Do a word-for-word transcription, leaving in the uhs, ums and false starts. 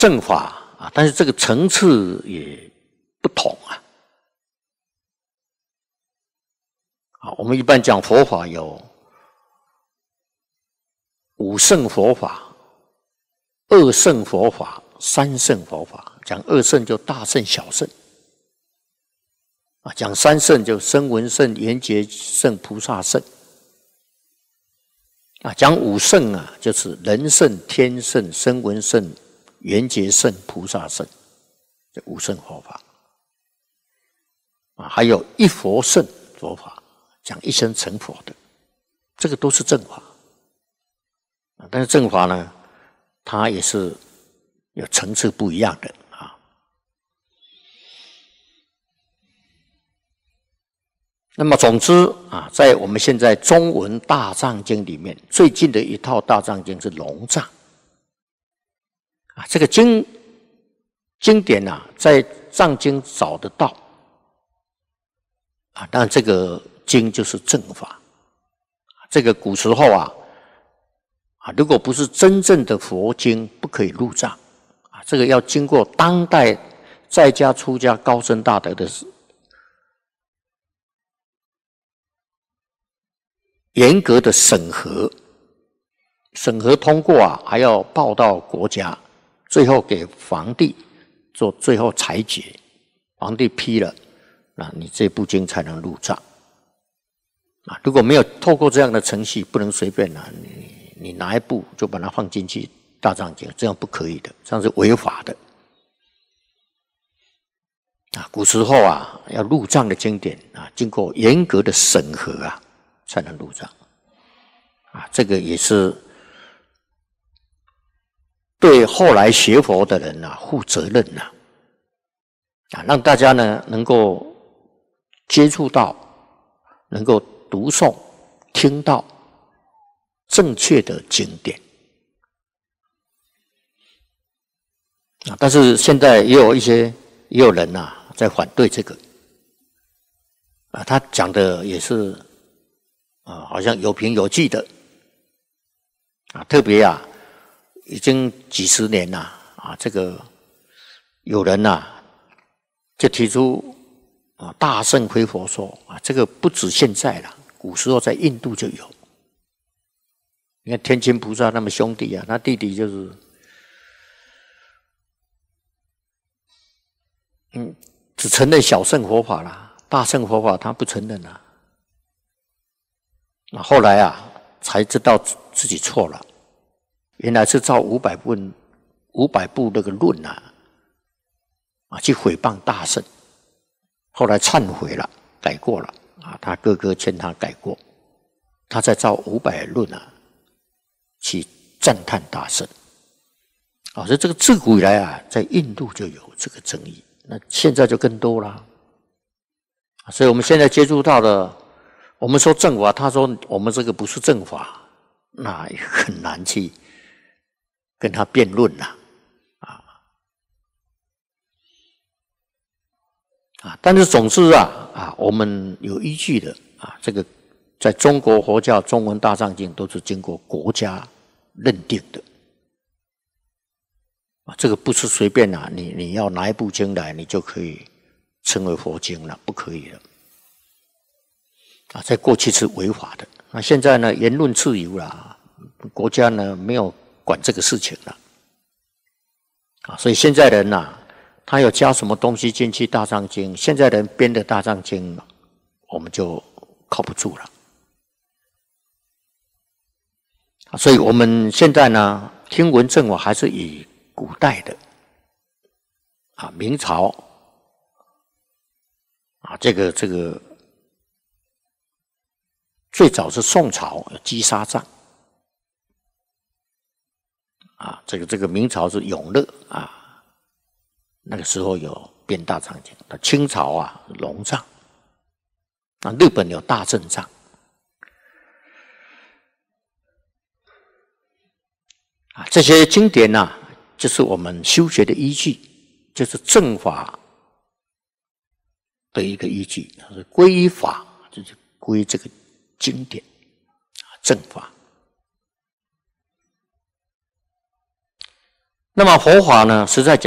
正法啊，但是这个层次也不同啊。啊，我们一般讲佛法有五圣佛法、二圣佛法、三圣佛法。讲二圣就大圣、小圣。啊，讲三圣就声闻圣、缘觉圣、菩萨圣。啊，讲五圣啊，就是人圣、天圣、声闻圣、缘觉圣、菩萨圣，这五圣佛法。啊，还有一佛圣佛法，讲一生成佛的，这个都是正法。啊，但是正法呢，它也是有层次不一样的啊。那么总之啊，在我们现在中文大藏经里面，最近的一套大藏经是龙藏。啊，这个经经典啊，在藏经找得到。啊，但这个经就是正法。这个古时候啊，啊，如果不是真正的佛经，不可以入藏。啊，这个要经过当代在家出家高僧大德的严格的审核，审核通过啊，还要报到国家，最后给皇帝做最后裁决，皇帝批了，那你这部经才能入藏。啊，如果没有透过这样的程序，不能随便啊，你你拿一部就把它放进去大藏经，这样不可以的，这样是违法的。啊，古时候啊，要入藏的经典啊，经过严格的审核啊，才能入藏。啊，这个也是对后来学佛的人啊负责任呐。啊，让大家呢能够接触到，能够读诵、听到正确的经典。啊，但是现在也有一些也有人呐、啊、在反对这个。啊，他讲的也是啊，好像有凭有据的。啊，特别啊，已经几十年了啊，这个有人呐、啊、就提出啊，大乘非佛说啊，这个不止现在了，古时候在印度就有。你看天亲菩萨他们兄弟啊，他弟弟就是嗯，只承认小乘佛法啦，大乘佛法他不承认啦。那后来啊，才知道自己错了，原来是照五百部五百部那个论啊，啊去诽谤大乘，后来忏悔了，改过了啊，他哥哥劝他改过，他再照五百论啊去赞叹大乘。啊，所以这个自古以来啊，在印度就有这个争议，那现在就更多了。所以我们现在接触到的，我们说正法，他说我们这个不是正法，那也很难去跟他辩论了，啊啊！但是总之啊啊，我们有依据的啊，这个在中国佛教中文大藏经都是经过国家认定的。啊，这个不是随便啊，你你要拿一部经来，你就可以称为佛经了，不可以了。啊，在过去是违法的，那现在呢，言论自由啦，国家呢没有管这个事情了。啊，所以现在人呐、啊，他要加什么东西进去大藏经，现在人编的大藏经，我们就靠不住了。啊，所以我们现在呢，听闻正法还是以古代的啊，明朝啊，这个这个最早是宋朝有积沙藏啊，这个这个明朝是永乐啊，那个时候有编大藏经。清朝啊，龙藏啊，日本有大正藏啊，这些经典啊，就是我们修学的依据，就是正法的一个依据，是皈依法，就是皈这个经典正法。 那么佛法呢，实在讲